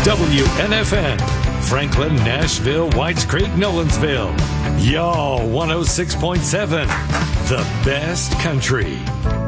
WNFN, Franklin, Nashville, Whites Creek, Nolensville. Y'all 106.7, the best country.